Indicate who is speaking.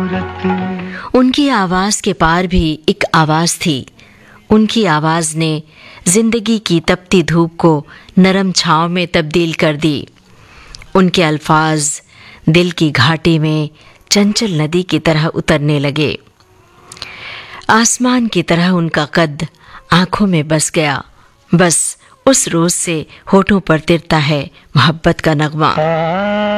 Speaker 1: उनकी आवाज के पार भी एक आवाज थी। उनकी आवाज ने जिंदगी की तपती धूप को नरम छांव में तब्दील कर दी। उनके अल्फाज दिल की घाटी में चंचल नदी की तरह उतरने लगे। आसमान की तरह उनका कद आंखों में बस गया। बस उस रोज से होठों पर तिरता है मोहब्बत का नगमा।